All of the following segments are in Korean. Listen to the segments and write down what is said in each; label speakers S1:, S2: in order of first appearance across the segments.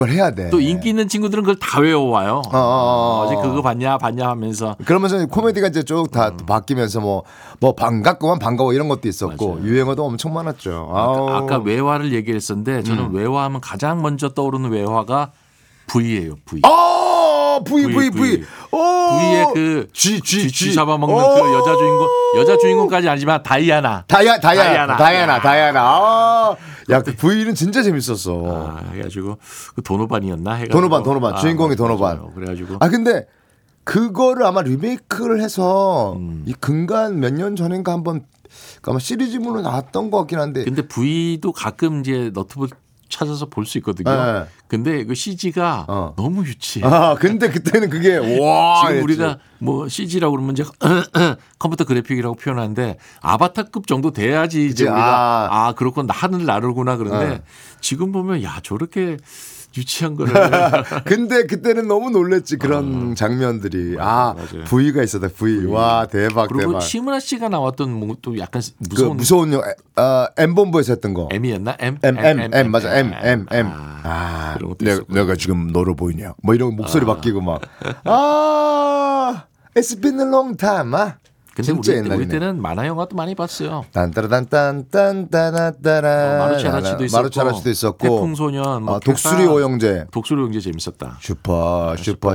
S1: 그걸 해야 돼.
S2: 또 인기 있는 친구들은 그걸 다 외워와요. 어제 그거 봤냐 하면서.
S1: 그러면서 코미디가 이제 쭉 다 바뀌면서 뭐 반갑구만 반가워 이런 것도 있었고
S2: 맞아요.
S1: 유행어도 엄청 많았죠.
S2: 아까 외화를 얘기했었는데 저는 외화하면 가장 먼저 떠오르는 외화가 V예요. V.
S1: V.
S2: V의 그 쥐 잡아먹는 그 여자 주인공까지 아니지만 다이아나.
S1: 야, 그 V는 진짜 재밌었어.
S2: 해가지고 그 도노반이었나?
S1: 도노반 주인공이 도노반.
S2: 그래가지고.
S1: 근데 그거를 아마 리메이크를 해서 이 근간 몇 년 전인가 한번 아마 시리즈물로 나왔던 것 같긴 한데.
S2: 근데 V도 가끔 이제 너튜브 찾아서 볼 수 있거든요.
S1: 네.
S2: 근데 그 CG가 너무 유치해.
S1: 근데 그때는 그게 와.
S2: 지금 우리가 뭐 CG라고 그러면 이제 컴퓨터 그래픽이라고 표현하는데 아바타급 정도 돼야지 이제 우리가 그렇군 하늘 나르구나 그런데 지금 보면 야 저렇게 유치한 거를.
S1: 근데 그때는 너무 놀랬지 그런 장면들이.
S2: 맞아요.
S1: V가 있었다. V. 와 대박.
S2: 그리고
S1: 대박.
S2: 시무라 씨가 나왔던 뭐 또 약간
S1: 무서운 M본부에서 했던 거.
S2: M이었나? M
S1: 맞아. M. 내가 지금 너로 보이냐? 뭐 이런 목소리 바뀌고 막. It's been a long time.
S2: 근데
S1: 진짜
S2: 우리 때는 만화 영화도 많이 봤어요.
S1: 딴따라딴딴딴따라따라.
S2: 마루차라치도 있었고
S1: 태풍소년, 독수리 오영재
S2: 재밌었다.
S1: 슈퍼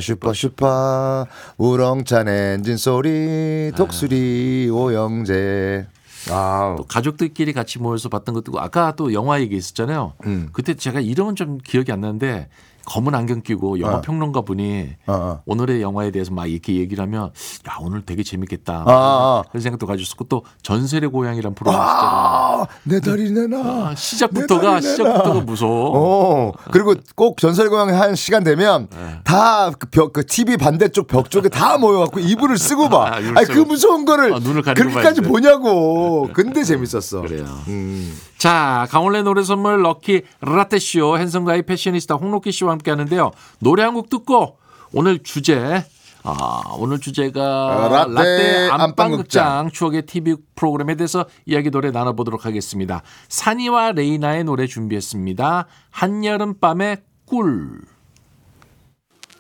S1: 우렁찬 엔진 소리 독수리 오영재.
S2: 또 가족들끼리 같이 모여서 봤던 것도 아까 또 영화 얘기 있었잖아요. 그때 제가 이름은 좀 기억이 안 나는데 검은 안경 끼고 영화 평론가 분이 오늘의 영화에 대해서 막 이렇게 얘기를 하면 야 오늘 되게 재밌겠다 그런 생각도 가졌었고 또 전설의 고향이란 프로그램 있잖아요.
S1: 내 다리 내놔.
S2: 시작부터가 무서워.
S1: 그리고 꼭 전설의 고향 한 시간 되면 다 그 TV 반대쪽 벽 쪽에 다 모여갖고 이불을 쓰고 봐. 그 무서운 거를
S2: 눈을 가리고
S1: 그렇게까지 보냐고. 근데 재밌었어.
S2: 그래요. 자, 강원래 노래 선물 럭키 라떼쇼 핸섬가의 패셔니스타 홍록기 씨와 함께 하는데요. 노래 한 곡 듣고 오늘 주제가 라떼 안방극장 추억의 TV 프로그램에 대해서 이야기 노래 나눠보도록 하겠습니다. 산이와 레이나의 노래 준비했습니다. 한여름밤의 꿀.